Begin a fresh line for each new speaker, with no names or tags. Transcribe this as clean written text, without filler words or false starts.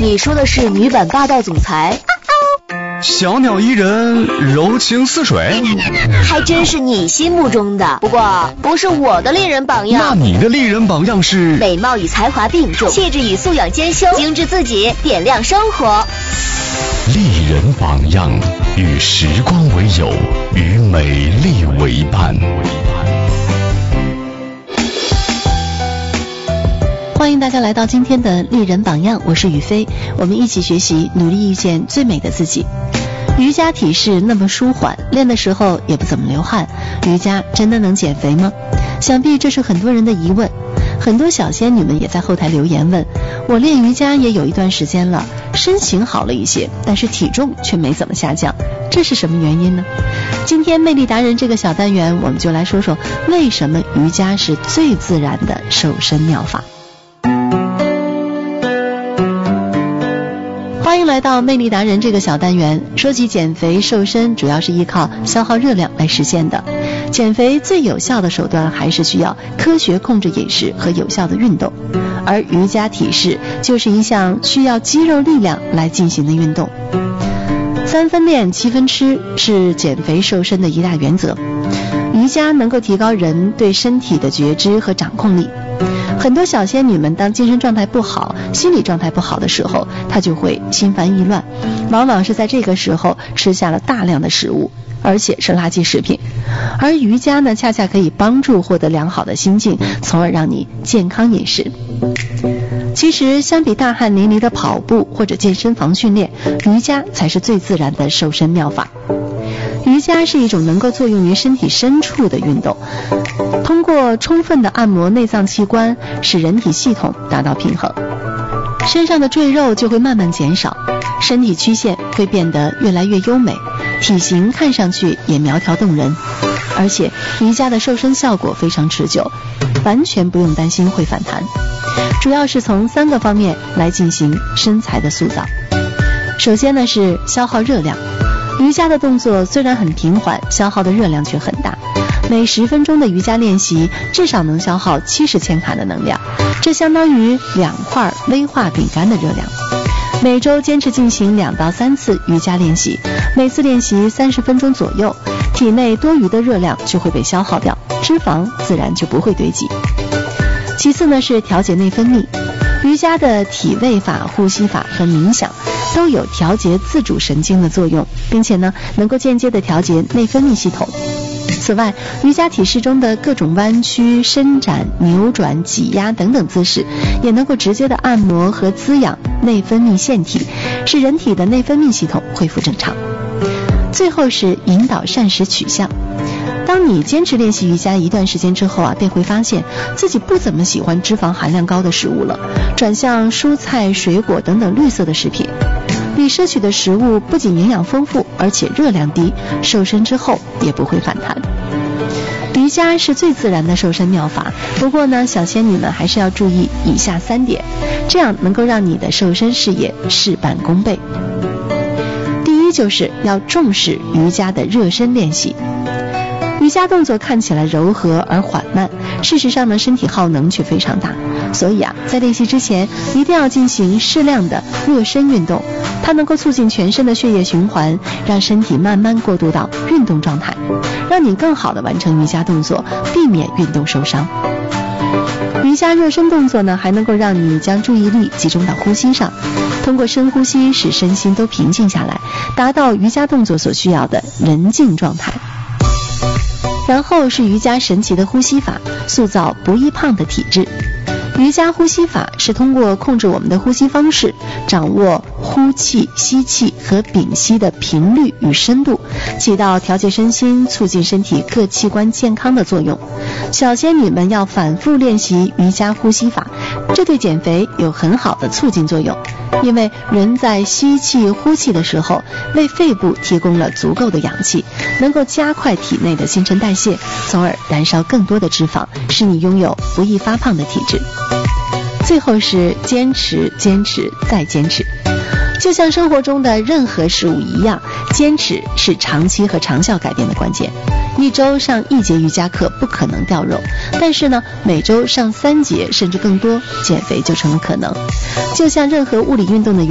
你说的是女版霸道总裁？
小鸟依人，柔情似水，
还真是你心目中的，不过不是我的丽人榜样。
那你的丽人榜样是？
美貌与才华并重，气质与素养兼修，精致自己，点亮生活。
丽人榜样，与时光为友，与美丽为伴。
欢迎大家来到今天的丽人榜样，我是雨飞，我们一起学习，努力遇见最美的自己。瑜伽体式那么舒缓，练的时候也不怎么流汗，瑜伽真的能减肥吗？想必这是很多人的疑问。很多小仙女们也在后台留言问，我练瑜伽也有一段时间了，身形好了一些，但是体重却没怎么下降，这是什么原因呢？今天魅力达人这个小单元，我们就来说说为什么瑜伽是最自然的瘦身妙法。欢迎来到魅力达人这个小单元。说起减肥瘦身，主要是依靠消耗热量来实现的。减肥最有效的手段还是需要科学控制饮食和有效的运动，而瑜伽体式就是一项需要肌肉力量来进行的运动。3分练7分吃是减肥瘦身的一大原则。瑜伽能够提高人对身体的觉知和掌控力。很多小仙女们当精神状态不好，心理状态不好的时候，她就会心烦意乱，往往是在这个时候吃下了大量的食物，而且是垃圾食品。而瑜伽呢，恰恰可以帮助获得良好的心境，从而让你健康饮食。其实相比大汗淋漓的跑步或者健身房训练，瑜伽才是最自然的瘦身妙法。瑜伽是一种能够作用于身体深处的运动，通过充分的按摩内脏器官，使人体系统达到平衡，身上的赘肉就会慢慢减少，身体曲线会变得越来越优美，体型看上去也苗条动人。而且瑜伽的瘦身效果非常持久，完全不用担心会反弹。主要是从3个方面来进行身材的塑造。首先呢是消耗热量。瑜伽的动作虽然很平缓，消耗的热量却很大。每10分钟的瑜伽练习至少能消耗70千卡的能量，这相当于2块威化饼干的热量。每周坚持进行2到3次瑜伽练习，每次练习30分钟左右，体内多余的热量就会被消耗掉，脂肪自然就不会堆积。其次呢是调节内分泌。瑜伽的体位法、呼吸法和冥想都有调节自主神经的作用，并且呢能够间接的调节内分泌系统。此外，瑜伽体式中的各种弯曲、伸展、扭转、挤压等等姿势，也能够直接的按摩和滋养内分泌腺体，使人体的内分泌系统恢复正常。最后是引导膳食取向。当你坚持练习瑜伽一段时间之后便会发现自己不怎么喜欢脂肪含量高的食物了，转向蔬菜、水果等等绿色的食品。你摄取的食物不仅营养丰富，而且热量低，瘦身之后也不会反弹。瑜伽是最自然的瘦身妙法，不过呢，小仙女们还是要注意以下3点，这样能够让你的瘦身事业事半功倍。第一，就是要重视瑜伽的热身练习。瑜伽动作看起来柔和而缓慢，事实上呢，身体耗能却非常大，所以在练习之前一定要进行适量的热身运动，它能够促进全身的血液循环，让身体慢慢过渡到运动状态，让你更好的完成瑜伽动作，避免运动受伤。瑜伽热身动作呢，还能够让你将注意力集中到呼吸上，通过深呼吸使身心都平静下来，达到瑜伽动作所需要的人静状态。然后是瑜伽神奇的呼吸法，塑造不易胖的体质。瑜伽呼吸法是通过控制我们的呼吸方式，掌握呼气、吸气和屏息的频率与深度，起到调节身心、促进身体各器官健康的作用。小仙女们要反复练习瑜伽呼吸法，这对减肥有很好的促进作用。因为人在吸气、呼气的时候，为肺部提供了足够的氧气，能够加快体内的新陈代谢，从而燃烧更多的脂肪，使你拥有不易发胖的体质。最后是坚持、坚持再坚持。就像生活中的任何事物一样，坚持是长期和长效改变的关键。一周上1节瑜伽课不可能掉肉，但是呢，每周上3节甚至更多，减肥就成了可能。就像任何物理运动的